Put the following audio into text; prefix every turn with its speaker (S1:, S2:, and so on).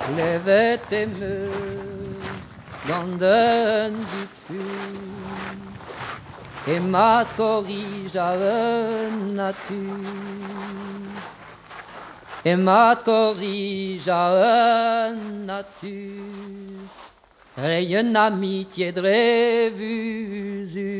S1: lève tes mains, grandeur du cul, et ma corrige à nature, et ma corrige à nature, et une amitié de révue.